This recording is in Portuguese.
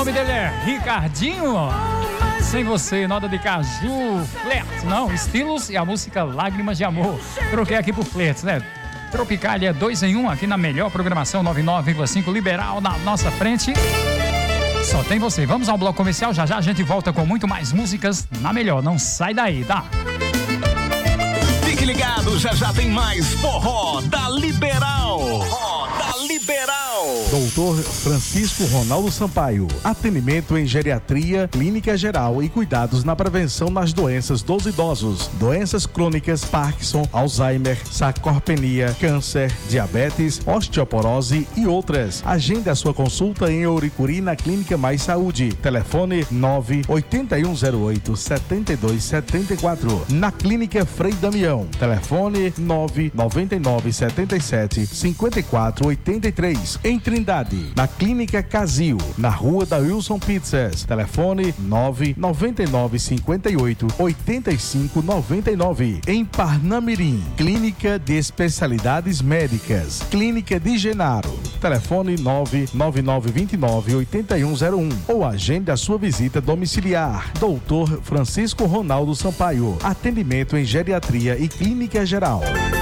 nome dele é Ricardinho. Sem você, nota de caju, flerte, não, estilos e a música Lágrimas de Amor. Troquei aqui por flertes, né? Tropicália 2 em 1 aqui na melhor programação 99,5 Liberal na nossa frente. Só tem você. Vamos ao bloco comercial, já já a gente volta com muito mais músicas na melhor. Não sai daí, tá? Fique ligado, já já tem mais forró da Liberal. Forró da Liberal. Doutor Francisco Ronaldo Sampaio. Atendimento em geriatria, clínica geral e cuidados na prevenção nas doenças dos idosos. Doenças crônicas, Parkinson, Alzheimer, sarcopenia, câncer, diabetes, osteoporose e outras. Agende a sua consulta em Ouricuri na Clínica Mais Saúde. Telefone 98108-7274. Na Clínica Frei Damião. Telefone 99977-5483. Em Trindade, na Clínica Casio, na Rua da Wilson Pizzas. Telefone 99958-8599. Em Parnamirim, Clínica de Especialidades Médicas. Clínica de Genaro. Telefone 99929-8101. Ou agende a sua visita domiciliar. Doutor Francisco Ronaldo Sampaio. Atendimento em geriatria e clínica geral.